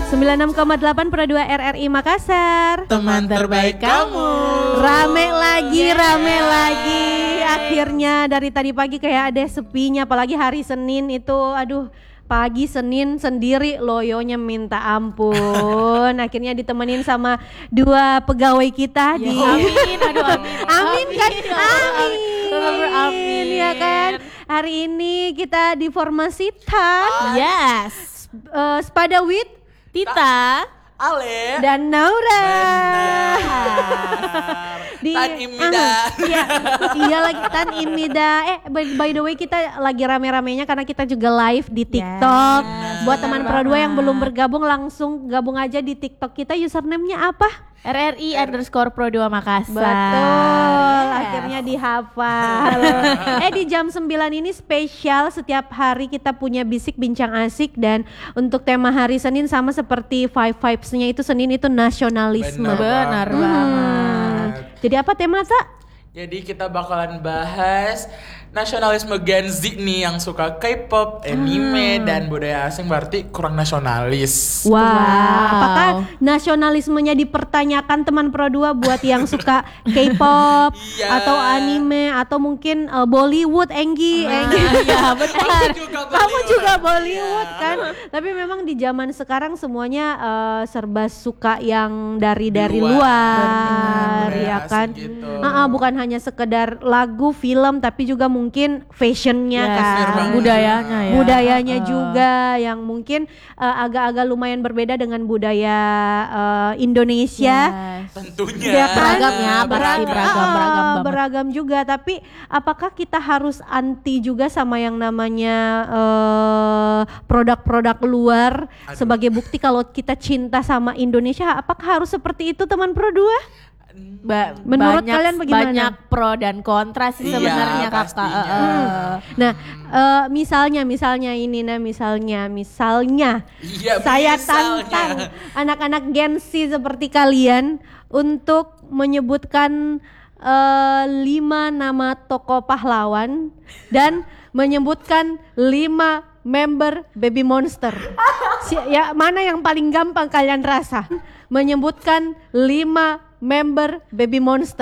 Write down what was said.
96,8 Pro 2 RRI Makassar. Teman terbaik kamu. Rame lagi. Akhirnya dari tadi pagi kayak ada sepinya, apalagi hari Senin itu, aduh. Pagi Senin sendiri loyonya minta ampun. Akhirnya ditemenin sama dua pegawai kita ya, di amin, aduh amin kan? Amin. Ya kan? Hari ini kita di formasi TAN. Yes. Spada with Tita, Ale dan Naura. Di Tan Imida. Iya lagi Tan Imida. By the way kita lagi rame-ramenya karena kita juga live di TikTok. Buat teman Pro 2 yang belum bergabung langsung gabung aja di TikTok kita. Username-nya apa? RRI_Pro 2 Makassar. Betul, akhirnya dihafal. Di jam 9 ini spesial, setiap hari kita punya bisik bincang asik. Dan untuk tema hari Senin sama seperti Five Vibes-nya itu Senin itu nasionalisme. Benar banget. Jadi apa tema Tak? Jadi kita bakalan bahas nasionalisme Gen Z nih yang suka K-pop, anime, dan budaya asing, berarti kurang nasionalis. Wow. Apakah nasionalismenya dipertanyakan teman Pro 2 buat yang suka K-pop atau anime atau mungkin Bollywood, Enggi. Iya benar. Kamu juga Bollywood kan? Tapi memang di zaman sekarang semuanya serba suka yang dari luar, ya kan? Gitu. Bukan hanya sekedar lagu, film, tapi juga mungkin fashionnya kan, budayanya juga yang mungkin agak-agak lumayan berbeda dengan budaya Indonesia. Tentunya. Ya kan? Beragam juga. Tapi apakah kita harus anti juga sama yang namanya produk-produk luar? Sebagai bukti kalau kita cinta sama Indonesia, apakah harus seperti itu teman Pro 2? Menurut kalian bagaimana? Banyak pro dan kontra sih sebenarnya kakak. Nah, misalnya ini, saya tantang anak-anak Gen Z seperti kalian untuk menyebutkan 5 nama tokoh pahlawan dan menyebutkan 5 member Baby Monster. Mana yang paling gampang kalian rasa? Menyebutkan 5 member Baby Monster.